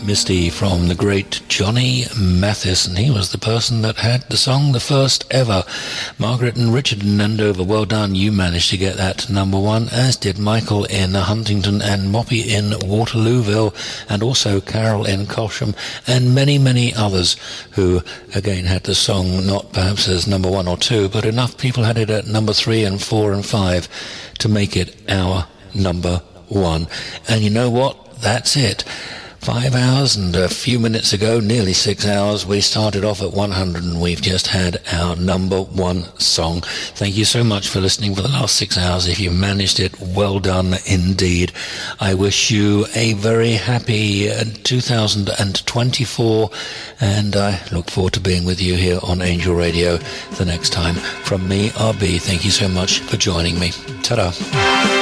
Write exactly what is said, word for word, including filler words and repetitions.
Misty from the great Johnny Mathis, and he was the person that had the song the first ever. Margaret and Richard in Andover, well done, you managed to get that to number one, as did Michael in Huntington and Moppy in Waterlooville, and also Carol in Colsham, and many, many others who again had the song not perhaps as number one or two, but enough people had it at number three and four and five to make it our number one. And you know what? That's it. Five hours and a few minutes ago, nearly six hours, we started off at one hundred and we've just had our number one song. Thank you so much for listening for the last six hours. If you managed it, well done indeed. I wish you a very happy two thousand twenty-four, and I look forward to being with you here on Angel Radio the next time. From me, R B, thank you so much for joining me. Ta-da.